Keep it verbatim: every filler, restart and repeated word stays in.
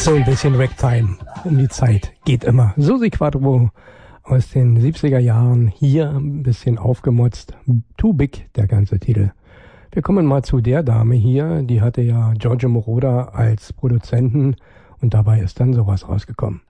So ein bisschen Ragtime um die Zeit geht immer. Susi Quattro aus den siebziger Jahren, hier ein bisschen aufgemotzt. Too Big, der ganze Titel. Wir kommen mal zu der Dame hier, die hatte ja Giorgio Moroder als Produzenten und dabei ist dann sowas rausgekommen.